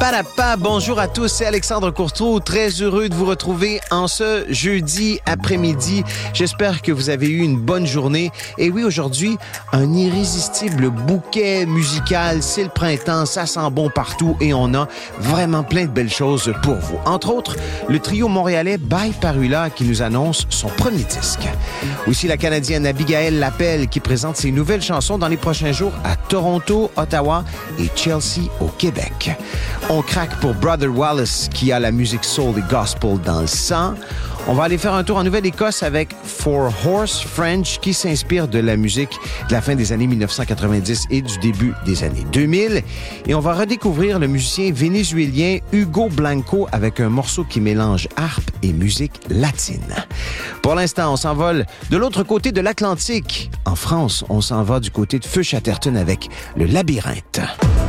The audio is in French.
Parappa, bonjour à tous, c'est Alexandre Courteau, très heureux de vous retrouver en ce jeudi après-midi. J'espère que vous avez eu une bonne journée. Et oui, aujourd'hui, un irrésistible bouquet musical, c'est le printemps, ça sent bon partout et on a vraiment plein de belles choses pour vous. Entre autres, le trio montréalais By Parula qui nous annonce son premier disque. Aussi la Canadienne Abigail Lapelle qui présente ses nouvelles chansons dans les prochains jours à Toronto, Ottawa et Chelsea au Québec. On craque pour Brother Wallace qui a la musique soul et gospel dans le sang. On va aller faire un tour en Nouvelle-Écosse avec Four Horse French qui s'inspire de la musique de la fin des années 1990 et du début des années 2000. Et on va redécouvrir le musicien vénézuélien Hugo Blanco avec un morceau qui mélange harpe et musique latine. Pour l'instant, on s'envole de l'autre côté de l'Atlantique. En France, on s'en va du côté de Feu Chatterton avec Le Labyrinthe.